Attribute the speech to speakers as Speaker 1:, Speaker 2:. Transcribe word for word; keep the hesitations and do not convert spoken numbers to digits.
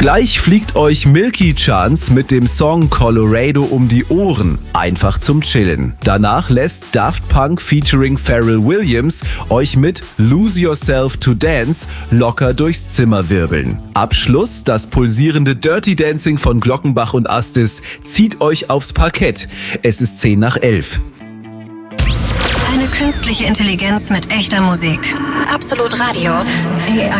Speaker 1: Gleich fliegt euch Milky Chance mit dem Song Colorado um die Ohren. Einfach zum Chillen. Danach lässt Daft Punk featuring Pharrell Williams euch mit Lose Yourself to Dance locker durchs Zimmer wirbeln. Abschluss, das pulsierende Dirty Dancing von Glockenbach und Astis zieht euch aufs Parkett. Es ist zehn nach elf.
Speaker 2: Eine künstliche Intelligenz mit echter Musik. Absolut Radio. A I